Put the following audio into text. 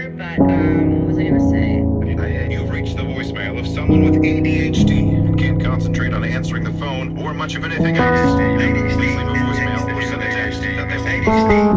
here, but what was I gonna say? You've reached the voicemail of someone with ADHD and can't concentrate on answering the phone or much of anything else. Please leave a voicemail or send a text.